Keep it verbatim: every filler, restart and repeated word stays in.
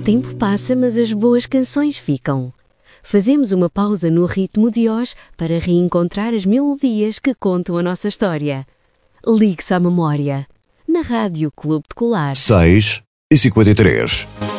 tempo passa, mas as boas canções ficam. Fazemos uma pausa no ritmo de hoje para reencontrar as melodias que contam a nossa história. Ligue-se à memória. Na Rádio Clube de Colares. seis e cinquenta e três.